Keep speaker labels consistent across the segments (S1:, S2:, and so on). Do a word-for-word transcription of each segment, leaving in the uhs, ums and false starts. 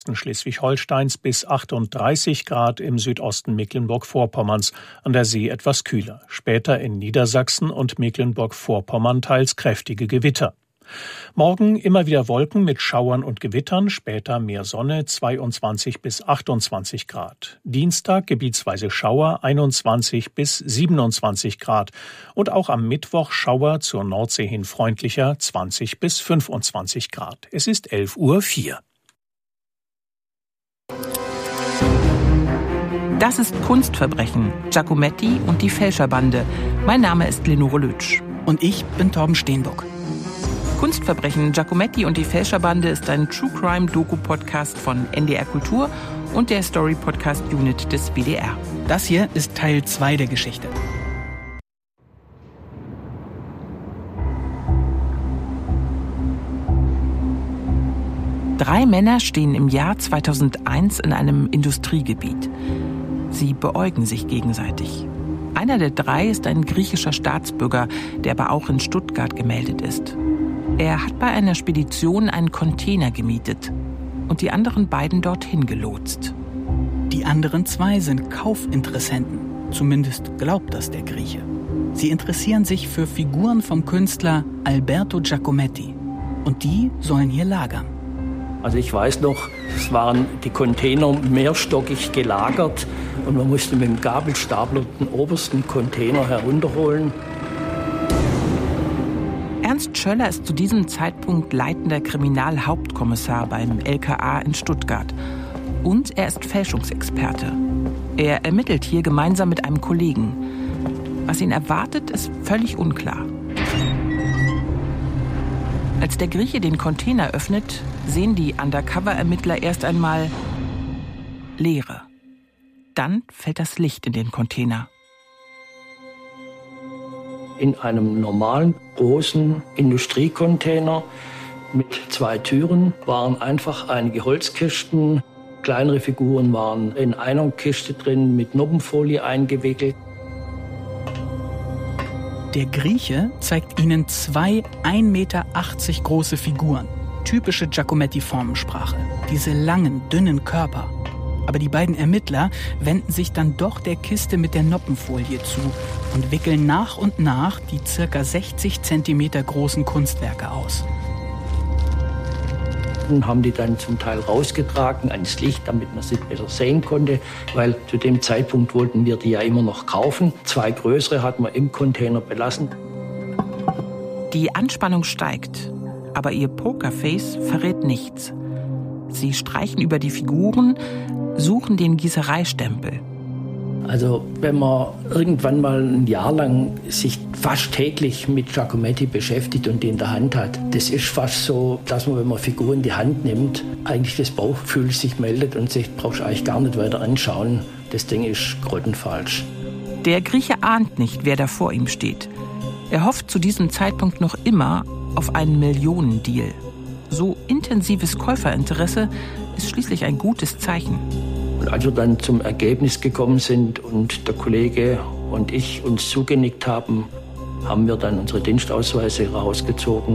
S1: Schleswig-Holsteins bis achtunddreißig Grad, im Südosten Mecklenburg-Vorpommerns, an der See etwas kühler. Später in Niedersachsen und Mecklenburg-Vorpommern teils kräftige Gewitter. Morgen immer wieder Wolken mit Schauern und Gewittern, später mehr Sonne, zweiundzwanzig bis achtundzwanzig Grad. Dienstag gebietsweise Schauer, einundzwanzig bis siebenundzwanzig Grad. Und auch am Mittwoch Schauer, zur Nordsee hin freundlicher, zwanzig bis fünfundzwanzig Grad. Es ist elf Uhr vier.
S2: Das ist Kunstverbrechen, Giacometti und die Fälscherbande. Mein Name ist Lenore Lötsch.
S3: Und ich bin Torben Steenbuck.
S2: Kunstverbrechen, Giacometti und die Fälscherbande ist ein True-Crime-Doku-Podcast von N D R Kultur und der Story-Podcast-Unit des B D R.
S3: Das hier ist Teil zwei der Geschichte.
S2: Drei Männer stehen im Jahr zweitausendeins in einem Industriegebiet. Sie beäugen sich gegenseitig. Einer der drei ist ein griechischer Staatsbürger, der aber auch in Stuttgart gemeldet ist. Er hat bei einer Spedition einen Container gemietet und die anderen beiden dorthin gelotst.
S3: Die anderen zwei sind Kaufinteressenten, zumindest glaubt das der Grieche. Sie interessieren sich für Figuren vom Künstler Alberto Giacometti und die sollen hier lagern.
S4: Also ich weiß noch, es waren die Container mehrstockig gelagert und man musste mit dem Gabelstapler den obersten Container herunterholen.
S2: Ernst Schöller ist zu diesem Zeitpunkt leitender Kriminalhauptkommissar beim L K A in Stuttgart. Und er ist Fälschungsexperte. Er ermittelt hier gemeinsam mit einem Kollegen. Was ihn erwartet, ist völlig unklar. Als der Grieche den Container öffnet, sehen die Undercover-Ermittler erst einmal Leere. Dann fällt das Licht in den Container.
S4: In einem normalen, großen Industriecontainer mit zwei Türen waren einfach einige Holzkisten. Kleinere Figuren waren in einer Kiste drin, mit Noppenfolie eingewickelt.
S3: Der Grieche zeigt ihnen zwei ein Meter achtzig große Figuren. Typische Giacometti-Formensprache. Diese langen, dünnen Körper. Aber die beiden Ermittler wenden sich dann doch der Kiste mit der Noppenfolie zu und wickeln nach und nach die ca. sechzig Zentimeter großen Kunstwerke aus.
S4: Und haben die dann zum Teil rausgetragen ans Licht, damit man sie besser sehen konnte, weil zu dem Zeitpunkt wollten wir die ja immer noch kaufen. Zwei größere hatten wir im Container belassen.
S2: Die Anspannung steigt, aber ihr Pokerface verrät nichts. Sie streichen über die Figuren, suchen den Gießereistempel.
S4: Also wenn man irgendwann mal ein Jahr lang sich fast täglich mit Giacometti beschäftigt und die in der Hand hat, das ist fast so, dass man, wenn man Figuren in die Hand nimmt, eigentlich das Bauchgefühl sich meldet und sich brauchst du eigentlich gar nicht weiter anschauen. Das Ding ist grottenfalsch.
S2: Der Grieche ahnt nicht, wer da vor ihm steht. Er hofft zu diesem Zeitpunkt noch immer auf einen Millionendeal. So intensives Käuferinteresse ist schließlich ein gutes Zeichen.
S4: Und als wir dann zum Ergebnis gekommen sind und der Kollege und ich uns zugenickt haben, haben wir dann unsere Dienstausweise rausgezogen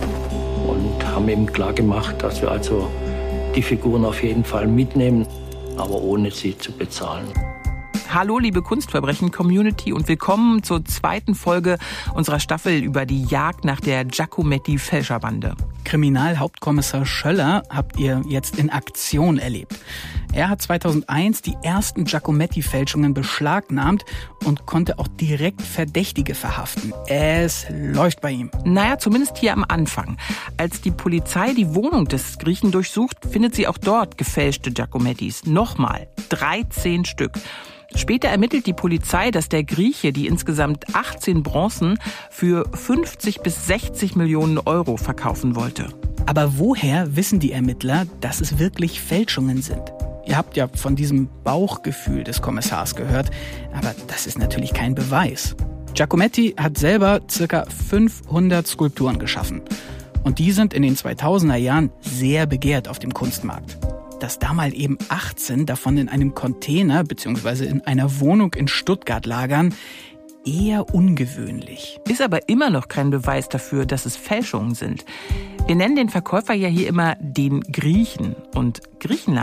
S4: und haben ihm klargemacht, dass wir also die Figuren auf jeden Fall mitnehmen, aber ohne sie zu bezahlen.
S2: Hallo liebe Kunstverbrechen-Community und willkommen zur zweiten Folge unserer Staffel über die Jagd nach der Giacometti-Fälscherbande.
S3: Kriminalhauptkommissar Schöller habt ihr jetzt in Aktion erlebt. Er hat zweitausendeins die ersten Giacometti-Fälschungen beschlagnahmt und konnte auch direkt Verdächtige verhaften. Es läuft bei ihm.
S2: Naja, zumindest hier am Anfang. Als die Polizei die Wohnung des Griechen durchsucht, findet sie auch dort gefälschte Giacomettis. Nochmal, dreizehn Stück. Später ermittelt die Polizei, dass der Grieche die insgesamt achtzehn Bronzen für fünfzig bis sechzig Millionen Euro verkaufen wollte.
S3: Aber woher wissen die Ermittler, dass es wirklich Fälschungen sind? Ihr habt ja von diesem Bauchgefühl des Kommissars gehört, aber das ist natürlich kein Beweis. Giacometti hat selber ca. fünfhundert Skulpturen geschaffen. Und die sind in den zweitausender Jahren sehr begehrt auf dem Kunstmarkt. Dass da mal eben achtzehn davon in einem Container bzw. in einer Wohnung in Stuttgart lagern, eher ungewöhnlich.
S2: Ist aber immer noch kein Beweis dafür, dass es Fälschungen sind. Wir nennen den Verkäufer ja hier immer den Griechen. Und Griechenland